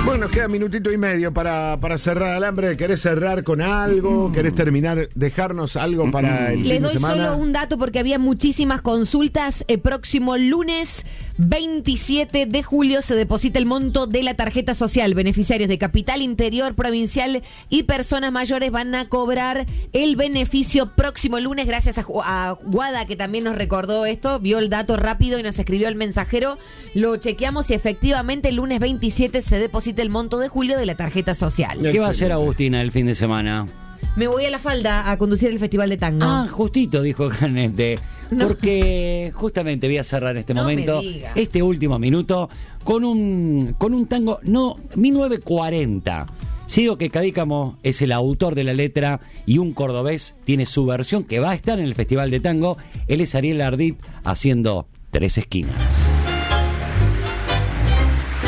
Bueno, nos queda minutito y medio para cerrar Alambre. ¿Querés cerrar con algo? ¿Querés terminar, dejarnos algo para el fin de semana? Les doy solo un dato porque había muchísimas consultas. El próximo lunes 27 de julio se deposita el monto de la tarjeta social. Beneficiarios de Capital Interior, Provincial y personas mayores van a cobrar el beneficio próximo lunes. Gracias a Guada, que también nos recordó esto, vio el dato rápido y nos escribió el mensajero. Lo chequeamos y efectivamente el lunes 27 se deposita el monto de julio de la tarjeta social. ¿Qué va a hacer Agustina el fin de semana? Me voy a La Falda a conducir el Festival de Tango. Ah, justito, dijo Canete. No. Porque justamente voy a cerrar este momento, este último minuto, con un tango, 1940. Sigo que Cadícamo es el autor de la letra y un cordobés tiene su versión que va a estar en el Festival de Tango. Él es Ariel Ardit haciendo Tres Esquinas.